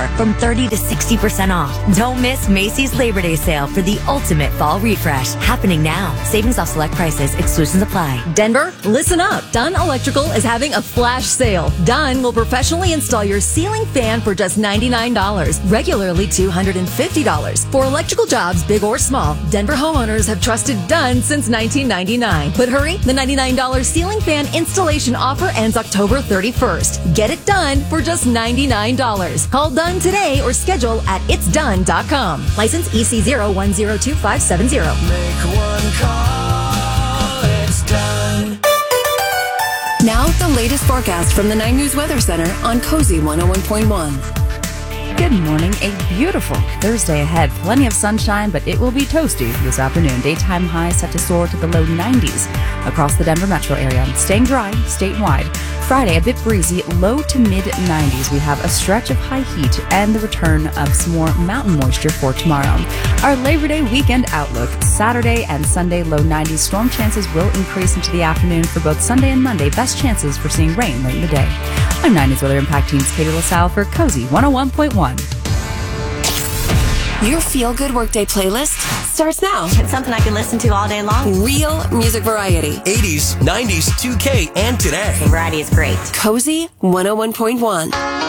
store from 30 to 60% off. Don't miss Macy's Labor Day sale for the ultimate fall refresh. Happening now. Savings off select prices. Exclusions apply. Denver, listen up. Dunn Electrical is having a flash sale. Dunn will professionally install your ceiling fan for just $99, regularly $250. For electrical jobs, big or small, Denver homeowners have trusted Dunn since 1999. But hurry, the $99 ceiling fan installation offer ends October 31st. Get it done for just $99. Call Dunn today or schedule at itsdone.com. License EC010250. Make one call, it's done. Now, the latest forecast from the 9 News Weather Center on Cozy 101.1. Good morning. A beautiful Thursday ahead. Plenty of sunshine, but it will be toasty this afternoon. Daytime highs set to soar to the low 90s across the Denver metro area. Staying dry statewide. Friday, a bit breezy, low to mid 90s. We have a stretch of high heat and the return of some more mountain moisture for tomorrow. Our Labor Day weekend outlook. Saturday and Sunday, low 90s. Storm chances will increase into the afternoon for both Sunday and Monday. Best chances for seeing rain late in the day. I'm 9 News Weather Impact Team's Katie LaSalle for Cozy 101.1. Your feel-good workday playlist starts now. It's something I can listen to all day long. Real music variety. 80s, 90s, 2K, and today. The variety is great. Cozy 101.1.